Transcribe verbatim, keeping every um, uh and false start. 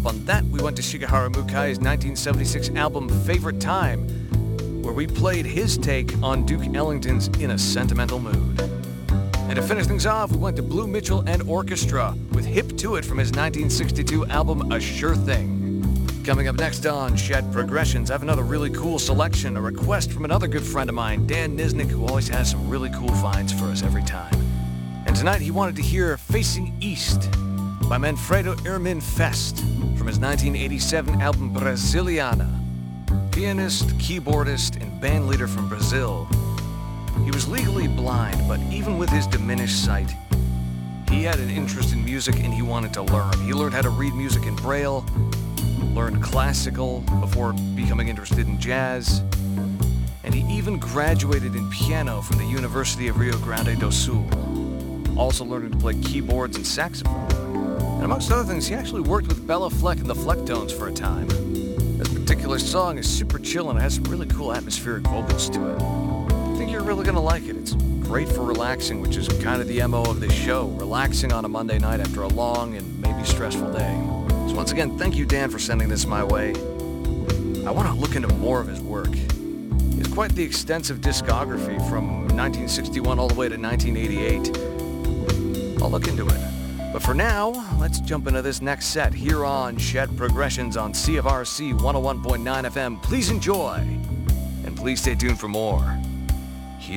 on that, we went to Shigehara Mukai's nineteen seventy-six album Favorite Time, where we played his take on Duke Ellington's In a Sentimental Mood. And to finish things off, we went to Blue Mitchell and Orchestra with Hip to It from his nineteen sixty-two album A Sure Thing. Coming up next on Shed Progressions, I have another really cool selection, a request from another good friend of mine, Dan Nisnik, who always has some really cool finds for us every time. And tonight he wanted to hear Facing East by Manfredo Ermin Fest from his nineteen eighty-seven album Brasiliana. Pianist, keyboardist, and bandleader from Brazil. He was legally blind, but even with his diminished sight, he had an interest in music and he wanted to learn. He learned how to read music in Braille, learned classical before becoming interested in jazz, and he even graduated in piano from the University of Rio Grande do Sul, also learning to play keyboards and saxophone. And amongst other things, he actually worked with Bella Fleck and the Flecktones for a time. This particular song is super chill and it has some really cool atmospheric vocals to it. I think you're really gonna like it. It's great for relaxing, which is kind of the M O of this show, relaxing on a Monday night after a long and maybe stressful day. So once again, thank you, Dan, for sending this my way. I want to look into more of his work. He has quite the extensive discography from nineteen sixty-one all the way to nineteen eighty-eight. I'll look into it. But for now, let's jump into this next set here on Shed Progressions on C F R C one oh one point nine F M. Please enjoy, and please stay tuned for more.